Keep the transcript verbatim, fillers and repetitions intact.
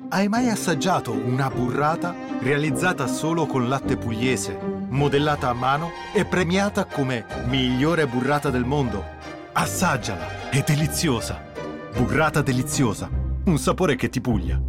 Hai mai assaggiato una burrata realizzata solo con latte pugliese, modellata a mano e premiata come migliore burrata del mondo? Assaggiala, è deliziosa. Burrata deliziosa, un sapore che ti puglia.